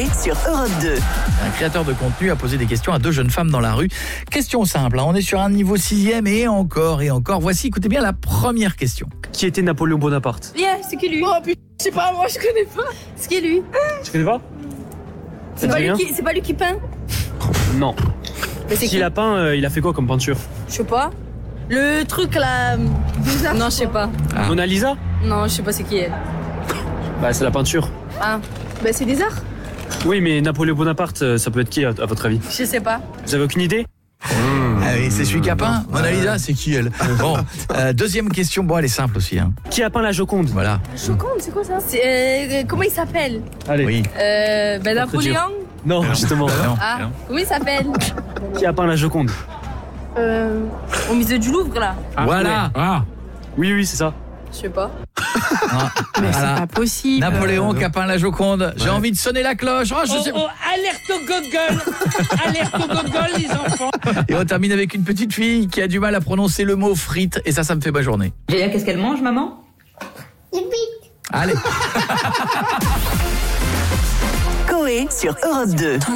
Coé sur Europe 2. Un créateur de contenu a posé des questions à deux jeunes femmes dans la rue. Question simple, on est sur un niveau 6e et encore. Voici, écoutez bien la première question. Qui était Napoléon Bonaparte? Yeah, c'est qui lui? Oh putain, je sais pas, moi je connais pas. C'est qui lui? Tu connais pas? C'est pas lui qui peint? Non. Mais c'est S'il qui? a peint, il a fait quoi comme peinture? Je sais pas. Le truc là. Bizarre, non, je sais pas. Ah. Mona Lisa? Non, je sais pas c'est qui elle. Bah c'est la peinture. Ah, bah c'est des arts? Oui, mais Napoléon Bonaparte, ça peut être qui à votre avis? Je sais pas. Vous avez aucune idée? Ah oui, c'est celui qui a peint. Mona Lisa, c'est qui elle? Bon, deuxième question, bon elle est simple aussi. Hein. Qui a peint la Joconde? Voilà. Choquante, c'est quoi ça? C'est comment il s'appelle? Allez. Oui. Napoléon? Non, justement. Non, Ah, non. comment il s'appelle? Qui a peint la Joconde? Au musée du Louvre là. Voilà. Ah. Oui, c'est ça. Je sais pas. Ah, Mais voilà. c'est pas possible. Napoléon qui a peint la Joconde. J'ai envie de sonner la cloche. Oh, je sais... Alerte au gogol. Alerte au gogol, les enfants. Et on termine avec une petite fille qui a du mal à prononcer le mot frites. Et ça me fait ma journée. Gélia, qu'est-ce qu'elle mange, maman? Allez. Coé sur Europe 2.